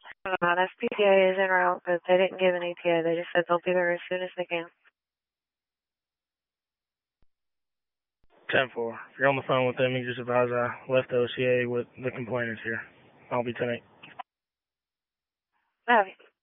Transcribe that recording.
SPCA is en route, but they didn't give an ETA. They just said they'll be there as soon as they can. 10-4. If you're on the phone with them, you just advise I left the OCA with the complainants here. I'll be 10-8. Okay.